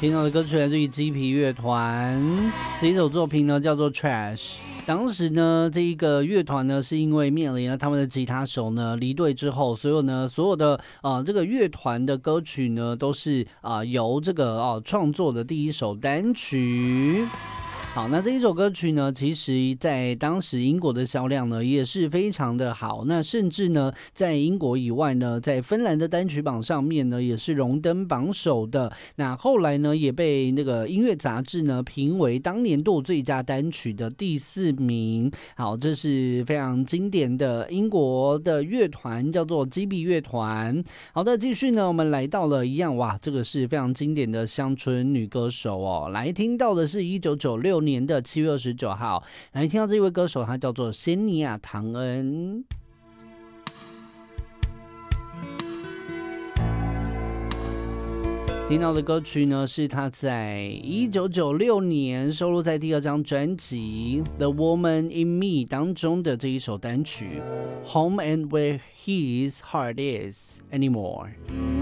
听到的歌曲来自于鸡皮乐团，这一首作品呢叫做 Trash。当时呢，这一个乐团呢，是因为面临了他们的吉他手呢离队之后，所有的这个乐团的歌曲呢，都是由这个创作的第一首单曲。好，那这一首歌曲呢，其实在当时英国的销量呢也是非常的好，那甚至呢在英国以外呢，在芬兰的单曲榜上面呢也是荣登榜首的。那后来呢也被那个音乐杂志呢评为当年度最佳单曲的第4名。好，这是非常经典的英国的乐团，叫做鸡皮乐团。好的，继续呢，我们来到了一样，哇，这个是非常经典的乡村女歌手哦。来听到的是1996年的7月29号，来听到这位歌手，她叫做仙尼亚·唐恩。听到的歌曲呢，是她在1996年收录在第2张专辑《The Woman in Me》当中的这一首单曲《Home and Where His Heart Is Anymore》。